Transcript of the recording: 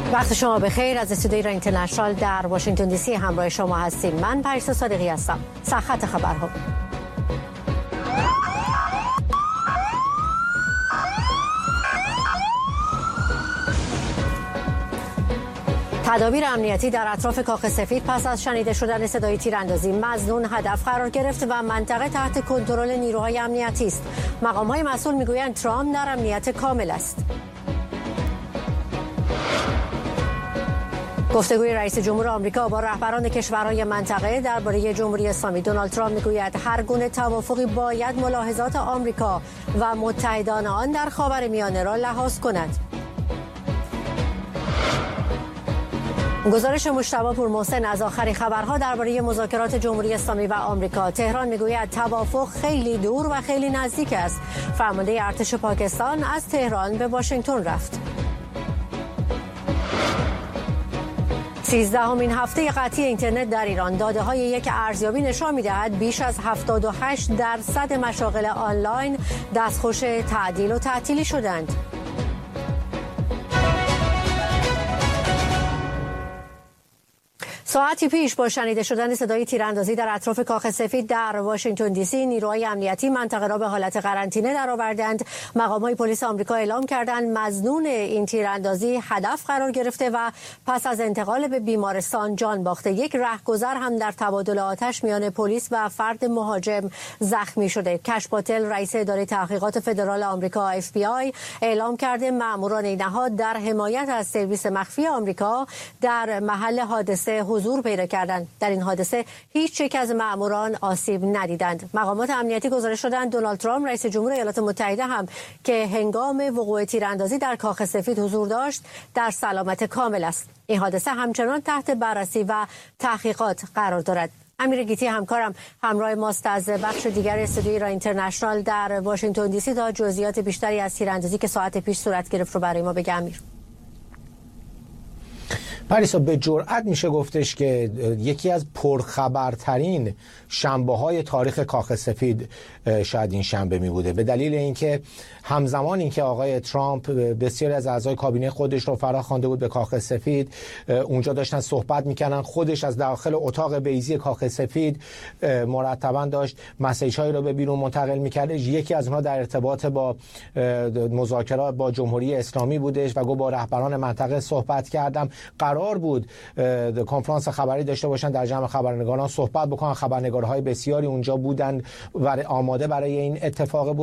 وقت شما بخیر. از استودیوی ایران اینترنشنال در واشنگتن دی سی همراه شما هستیم. من پریسا صادقی هستم. سرخط خبرها. تدابیر امنیتی در اطراف کاخ سفید پس از شنیده شدن صدای تیراندازی مظنون هدف قرار گرفت و منطقه تحت کنترل نیروهای امنیتی است. مقام‌های مسئول میگویند ترامپ در امنیت کامل است. گفتگوی رئیس جمهور آمریکا با رهبران کشورهای منطقه درباره جمهوری اسلامی. دونالد ترامپ میگوید هر گونه توافقی باید ملاحظات آمریکا و متحدان آن در خاورمیانه را لحاظ کند. گزارش مجتبی پورمحسن از آخرین خبرها درباره مذاکرات جمهوری اسلامی و آمریکا. تهران میگوید توافق خیلی دور و خیلی نزدیک است. فرمانده ارتش پاکستان از تهران به واشنگتن رفت. 13مین هفته قطعی اینترنت در ایران. داده‌های یک ارزیابی نشان می‌دهد بیش از 78% مشاغل آنلاین دستخوش تعدیل و تعطیلی شدند. ساعتی پیش با شنیده شدن صدای تیراندازی در اطراف کاخ سفید در واشنگتن دی سی نیروهای امنیتی منطقه را به حالت قرنطینه درآوردند. مقامات پلیس آمریکا اعلام کردند مظنون این تیراندازی هدف قرار گرفته و پس از انتقال به بیمارستان جان باخته. یک رهگذر هم در تبادل آتش میان پلیس و فرد مهاجم زخمی شده. کش پاتل رئیس اداره تحقیقات فدرال آمریکا FBI اعلام کرده ماموران این نهاد در حمایت از سرویس مخفی آمریکا در محل حادثه حضور پیدا کردند. در این حادثه هیچ یک از ماموران آسیب ندیدند. مقامات امنیتی گزارش دادند دونالد ترامپ رئیس جمهور ایالات متحده هم که هنگام وقوع تیراندازی در کاخ سفید حضور داشت در سلامت کامل است. این حادثه همچنان تحت بررسی و تحقیقات قرار دارد. امیر گیتی همکارم همراه ماست از بخش دیگر استودیوی ایران اینترنشنال در واشنگتن دی سی تا جزئیات بیشتری از تیراندازی که ساعت پیش صورت گرفت رو برای ما بگه. امیر. پریسا، به جرئت میشه گفتش که یکی از پرخبرترین شنبه‌های تاریخ کاخ سفید شاید این شنبه می بوده، به دلیل اینکه همزمان اینکه آقای ترامپ بسیاری از اعضای کابینه خودش رو فراخوانده بود به کاخ سفید، اونجا داشتن صحبت میکنن، خودش از داخل اتاق بیضی کاخ سفید مرتبا داشت مسیج‌هایی رو به بیرون منتقل میکرد. یکی از اونها در ارتباط با مذاکرات با جمهوری اسلامی بودش و گفت با رهبران منطقه صحبت کردم. قرار بود کنفرانس خبری داشته باشن، در جمع خبرنگاران صحبت بکنن. خبرنگارهای بسیاری اونجا بودن و آماده برای این اتفاق بود.